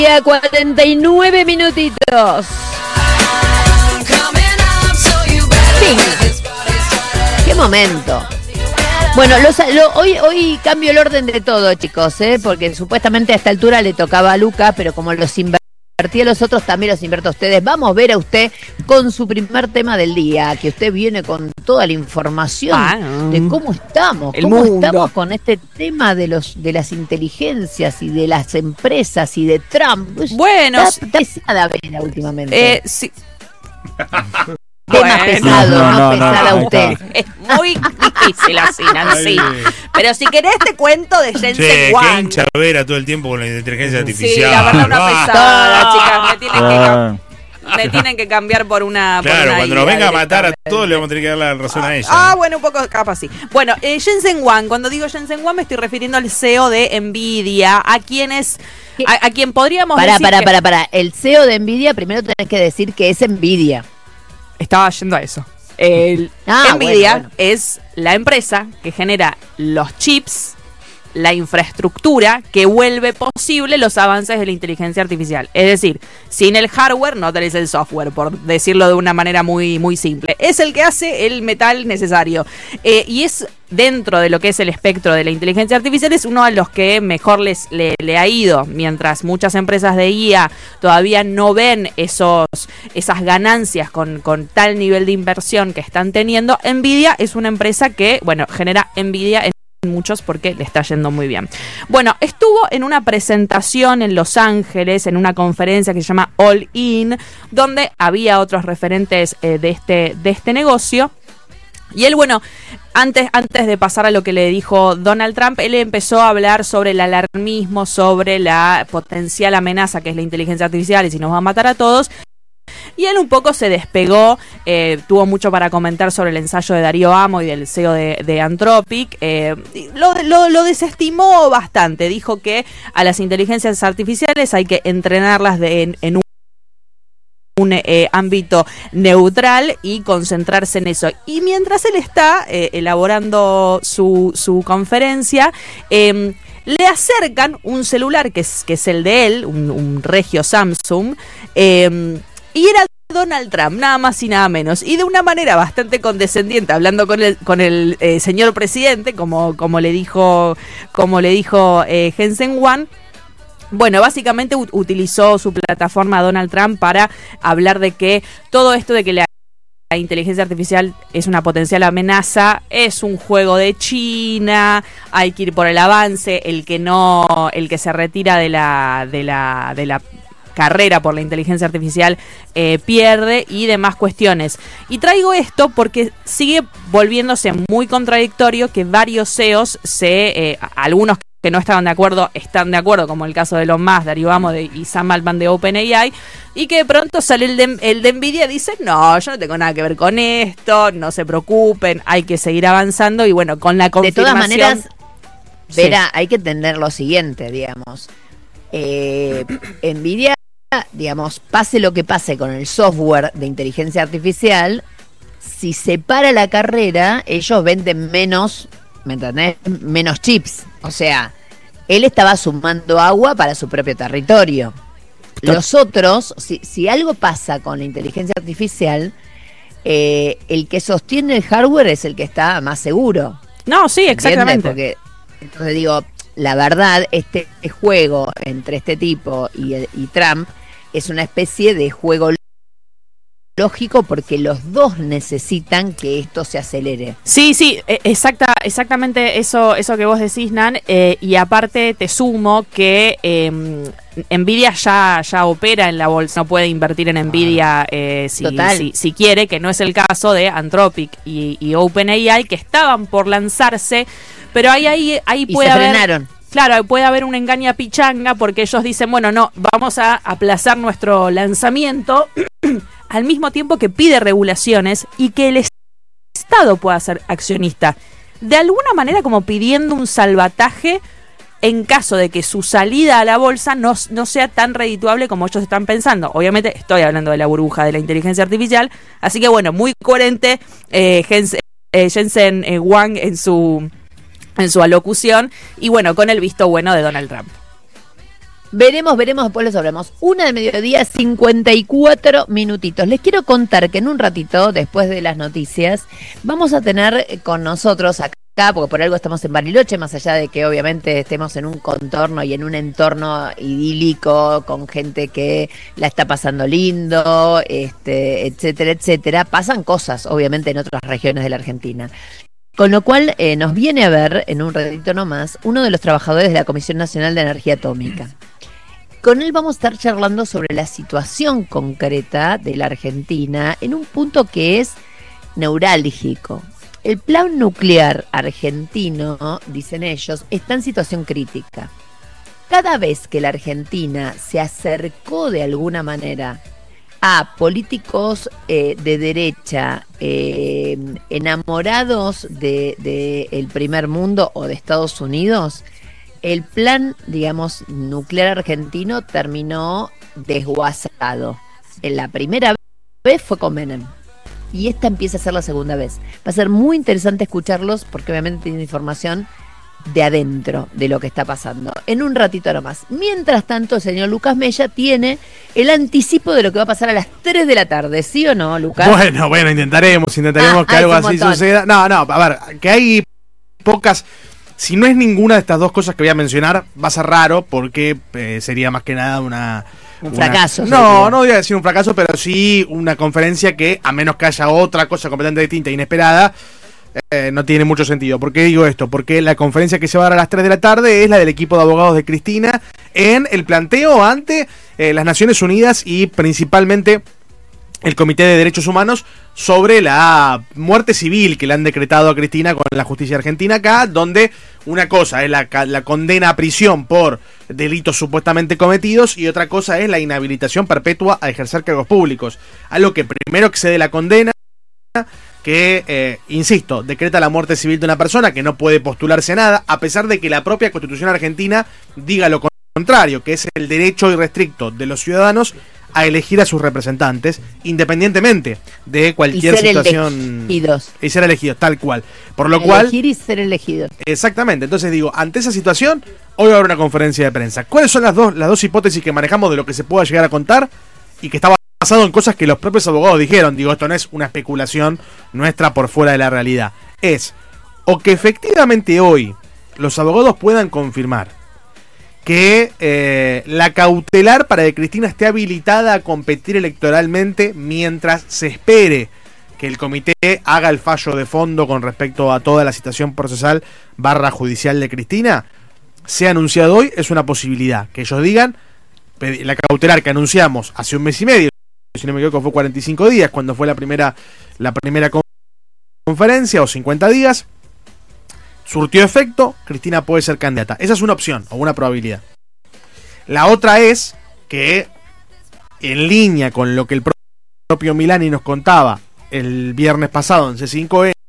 49 minutitos. Sí. Qué momento. Bueno, hoy cambio el orden de todo, chicos, porque supuestamente a esta altura le tocaba a Luca, pero como los invertí a los otros, también los invierto a ustedes. Vamos a ver a usted con su primer tema del día, que usted viene con toda la información de cómo estamos, estamos con este tema de las inteligencias y de las empresas y de Trump. Bueno, está pesada Vera últimamente. Sí. Tema pesado, no pesada usted. Es muy difícil así, Nancy. Pero si querés te cuento de Jensen Huang. Qué hincha Vera todo el tiempo con la inteligencia artificial. Sí, la verdad una pesada, chicas. Me tienen que cambiar por una. Claro, por una cuando nos venga a matar a todos le vamos a tener que dar la razón a ella. Bueno, un poco capaz sí. Bueno, Jensen Huang, cuando digo Jensen Huang me estoy refiriendo al CEO de Nvidia, a quien podríamos decir Para. El CEO de Nvidia, primero tenés que decir que es Nvidia. Estaba yendo a eso. Nvidia es la empresa que genera los chips, la infraestructura que vuelve posible los avances de la inteligencia artificial. Es decir, sin el hardware no tenés el software, por decirlo de una manera muy, muy simple. Es el que hace el metal necesario. Y es dentro de lo que es el espectro de la inteligencia artificial, es uno de los que mejor le ha ido. Mientras muchas empresas de IA todavía no ven esas ganancias con tal nivel de inversión que están teniendo, Nvidia es una empresa que, genera envidia en muchos porque le está yendo muy bien. Bueno, estuvo en una presentación en Los Ángeles, en una conferencia que se llama All In, donde había otros referentes de este negocio. Y él, antes de pasar a lo que le dijo Donald Trump, él empezó a hablar sobre el alarmismo, sobre la potencial amenaza que es la inteligencia artificial y si nos va a matar a todos. Y él un poco se despegó, tuvo mucho para comentar sobre el ensayo de Darío Amo y del CEO de Anthropic. Lo desestimó bastante, dijo que a las inteligencias artificiales hay que entrenarlas en un ámbito neutral y concentrarse en eso. Y mientras él está elaborando su conferencia, le acercan un celular que es el de él, un regio Samsung, y era Donald Trump, nada más y nada menos. Y de una manera bastante condescendiente, hablando con el señor presidente, como le dijo Jensen Huang. Básicamente utilizó su plataforma Donald Trump para hablar de que todo esto de que la inteligencia artificial es una potencial amenaza, es un juego de China, hay que ir por el avance, el que se retira de la carrera por la inteligencia artificial pierde y demás cuestiones. Y traigo esto porque sigue volviéndose muy contradictorio que varios CEOs algunos que no estaban de acuerdo, están de acuerdo, como el caso de Elon Musk, Darío Amo y Sam Altman de OpenAI, y que de pronto sale el de Nvidia y dice, no, yo no tengo nada que ver con esto, no se preocupen, hay que seguir avanzando, y con la confirmación... De todas maneras, Vera, hay que entender lo siguiente, digamos. Nvidia, pase lo que pase con el software de inteligencia artificial, si se para la carrera, ellos venden menos, ¿me entendés? Menos chips. O sea, él estaba sumando agua para su propio territorio. Los otros, si algo pasa con la inteligencia artificial, el que sostiene el hardware es el que está más seguro. No, sí, exactamente. Porque, entonces digo, la verdad, este juego entre este tipo y Trump es una especie de juego lógico porque los dos necesitan que esto se acelere. Sí, exactamente eso que vos decís, Nan, y aparte te sumo que Nvidia ya opera en la bolsa, no puede invertir en Nvidia si quiere, que no es el caso de Anthropic y OpenAI, que estaban por lanzarse, pero ahí puede haber... frenaron. Claro, puede haber una engaña pichanga porque ellos dicen, no, vamos a aplazar nuestro lanzamiento al mismo tiempo que pide regulaciones y que el Estado pueda ser accionista. De alguna manera como pidiendo un salvataje en caso de que su salida a la bolsa no sea tan redituable como ellos están pensando. Obviamente estoy hablando de la burbuja de la inteligencia artificial, así que muy coherente Jensen Huang en su alocución y con el visto bueno de Donald Trump. Veremos, después lo sabremos. 1:00 PM, 54 minutitos. Les quiero contar que en un ratito, después de las noticias, vamos a tener con nosotros acá, porque por algo estamos en Bariloche, más allá de que obviamente estemos en un contorno y en un entorno idílico, con gente que la está pasando lindo, etcétera, etcétera. Pasan cosas, obviamente, en otras regiones de la Argentina. Con lo cual nos viene a ver, en un ratito nomás, uno de los trabajadores de la Comisión Nacional de Energía Atómica. Con él vamos a estar charlando sobre la situación concreta de la Argentina en un punto que es neurálgico. El plan nuclear argentino, dicen ellos, está en situación crítica. Cada vez que la Argentina se acercó de alguna manera a políticos de derecha enamorados de el primer mundo o de Estados Unidos, el plan, digamos, nuclear argentino terminó desguazado. En la primera vez fue con Menem. Y esta empieza a ser la segunda vez. Va a ser muy interesante escucharlos porque obviamente tienen información de adentro de lo que está pasando. En un ratito nomás. Mientras tanto, el señor Lucas Mella tiene el anticipo de lo que va a pasar a las 3 de la tarde. ¿Sí o no, Lucas? Bueno, intentaremos que algo así suceda. No, a ver, que hay pocas... Si no es ninguna de estas dos cosas que voy a mencionar, va a ser raro porque sería más que nada un fracaso. No voy a decir un fracaso, pero sí una conferencia que, a menos que haya otra cosa completamente distinta e inesperada, no tiene mucho sentido. ¿Por qué digo esto? Porque la conferencia que se va a dar a las 3 de la tarde es la del equipo de abogados de Cristina en el planteo ante las Naciones Unidas y principalmente el Comité de Derechos Humanos sobre la muerte civil que le han decretado a Cristina con la justicia argentina acá, donde una cosa es la condena a prisión por delitos supuestamente cometidos y otra cosa es la inhabilitación perpetua a ejercer cargos públicos. A lo que primero excede la condena, que, insisto, decreta la muerte civil de una persona que no puede postularse a nada, a pesar de que la propia Constitución argentina diga lo contrario, que es el derecho irrestricto de los ciudadanos a elegir a sus representantes, independientemente de cualquier situación. Y ser elegidos, tal cual. Por lo cual. Elegir y ser elegidos. Exactamente. Entonces digo, ante esa situación, hoy va a haber una conferencia de prensa. ¿Cuáles son las dos hipótesis que manejamos de lo que se pueda llegar a contar y que está basado en cosas que los propios abogados dijeron? Digo, esto no es una especulación nuestra por fuera de la realidad. Es, o que efectivamente hoy los abogados puedan confirmar que la cautelar para que Cristina esté habilitada a competir electoralmente mientras se espere que el comité haga el fallo de fondo con respecto a toda la situación procesal / judicial de Cristina, sea anunciado hoy, es una posibilidad. Que ellos digan, la cautelar que anunciamos hace un mes y medio, si no me equivoco fue 45 días, cuando fue la primera conferencia, o 50 días, surtió efecto, Cristina puede ser candidata. Esa es una opción o una probabilidad. La otra es que, en línea con lo que el propio Milani nos contaba el viernes pasado en C5N,